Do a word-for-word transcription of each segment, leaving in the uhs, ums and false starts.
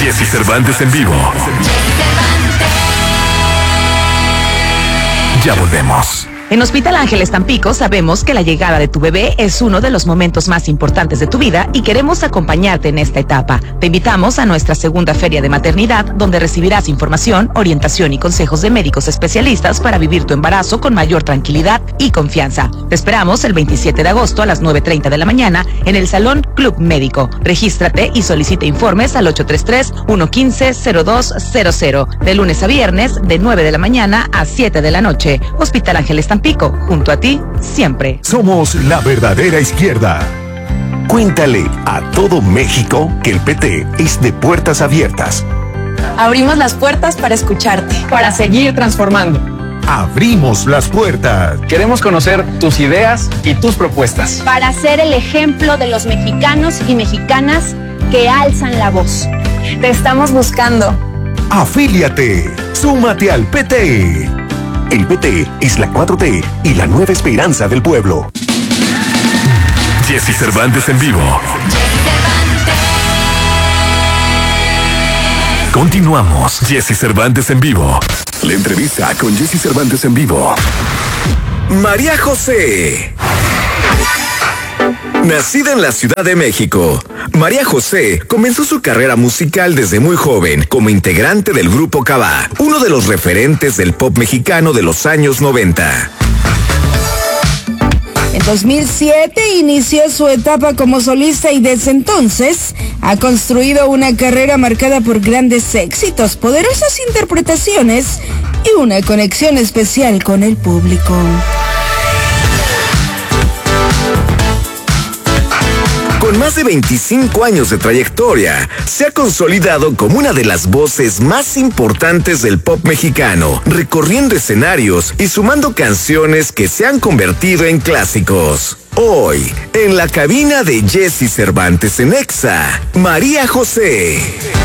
Jessy Cervantes en vivo. Ya volvemos. En Hospital Ángeles Tampico sabemos que la llegada de tu bebé es uno de los momentos más importantes de tu vida y queremos acompañarte en esta etapa. Te invitamos a nuestra segunda feria de maternidad, donde recibirás información, orientación y consejos de médicos especialistas para vivir tu embarazo con mayor tranquilidad y confianza. Te esperamos el veintisiete de agosto a las nueve treinta de la mañana en el Salón Club Médico. Regístrate y solicita informes al ocho tres tres, uno uno cinco, cero dos cero cero, de lunes a viernes de nueve de la mañana a siete de la noche. Hospital Ángeles Tampico. Tampico, junto a ti, siempre. Somos la verdadera izquierda. Cuéntale a todo México que el P T es de puertas abiertas. Abrimos las puertas para escucharte. Para seguir transformando. Abrimos las puertas. Queremos conocer tus ideas y tus propuestas. Para ser el ejemplo de los mexicanos y mexicanas que alzan la voz. Te estamos buscando. Afíliate. Súmate al P T. El P T es la cuatro T y la nueva esperanza del pueblo. Jessy Cervantes en vivo. Continuamos. Jessy Cervantes en vivo. La entrevista con Jessy Cervantes en vivo. María José. Nacida en la Ciudad de México, María José comenzó su carrera musical desde muy joven como integrante del grupo Cabá, uno de los referentes del pop mexicano de los años noventa. En dos mil siete inició su etapa como solista y desde entonces ha construido una carrera marcada por grandes éxitos, poderosas interpretaciones y una conexión especial con el público. Con más de veinticinco años de trayectoria, se ha consolidado como una de las voces más importantes del pop mexicano, recorriendo escenarios y sumando canciones que se han convertido en clásicos. Hoy, en la cabina de Jessy Cervantes en Exa, María José.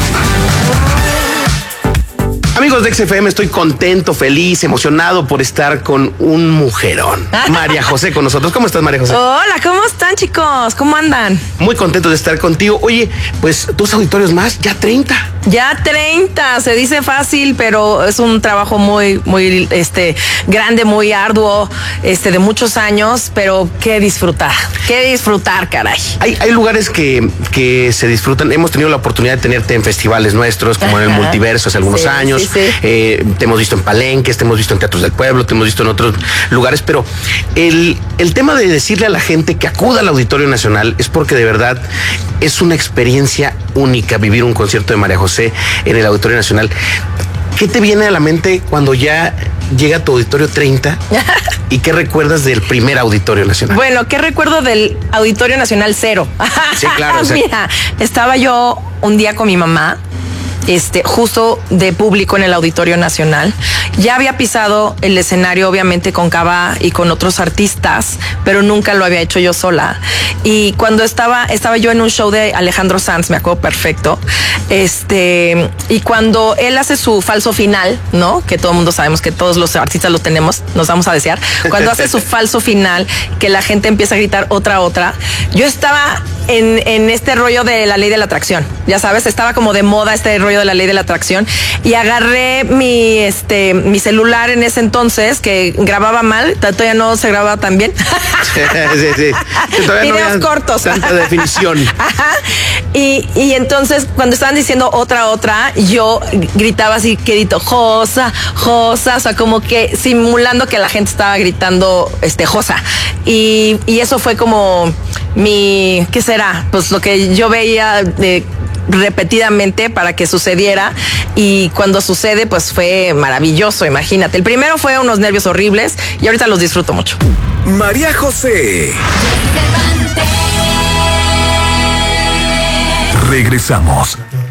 Amigos de X F M, estoy contento, feliz, emocionado por estar con un mujerón. María José con nosotros. ¿Cómo estás, María José? Hola, ¿cómo están, chicos? ¿Cómo andan? Muy contento de estar contigo. Oye, pues, ¿tus auditorios más? Ya treinta. Ya treinta, se dice fácil, pero es un trabajo muy, muy, este, grande, muy arduo, este, de muchos años, pero qué disfrutar, qué disfrutar, caray. Hay, hay lugares que, que se disfrutan. Hemos tenido la oportunidad de tenerte en festivales nuestros, como Ajá. en el Multiverso hace algunos sí, años. Sí, sí. Eh, te hemos visto en Palenques, te hemos visto en Teatros del Pueblo, te hemos visto en otros lugares, pero el, el tema de decirle a la gente que acuda al Auditorio Nacional es porque de verdad es una experiencia única vivir un concierto de María José en el Auditorio Nacional. ¿Qué te viene a la mente cuando ya llega tu Auditorio treinta? ¿Y qué recuerdas del primer Auditorio Nacional? Bueno, ¿qué recuerdo del Auditorio Nacional? Cero. Sí, claro. O sea, mira, estaba yo un día con mi mamá, este, justo de público en el Auditorio Nacional. Ya había pisado el escenario, obviamente, con Cabá y con otros artistas, pero nunca lo había hecho yo sola. Y cuando estaba, estaba yo en un show de Alejandro Sanz, me acuerdo perfecto, este, y cuando él hace su falso final, ¿no? Que todo el mundo sabemos que todos los artistas lo tenemos, nos vamos a desear. Cuando hace su falso final, que la gente empieza a gritar otra, otra, yo estaba en, en este rollo de la ley de la atracción, ya sabes, estaba como de moda este rollo de la ley de la atracción, y agarré mi, este, mi celular en ese entonces, que grababa mal, todavía no se grababa tan bien. Sí, sí, sí. Videos no cortos. Tanta definición. Ajá. Y, y entonces, cuando estaban diciendo otra, otra, yo gritaba así, quedito, Josa, Josa, o sea, como que simulando que la gente estaba gritando, este, Josa. Y, y eso fue como mi, ¿qué será? Pues lo que yo veía de repetidamente para que sucediera, y cuando sucede pues fue maravilloso, imagínate. El primero fue unos nervios horribles y ahorita los disfruto mucho. María José. Regresamos.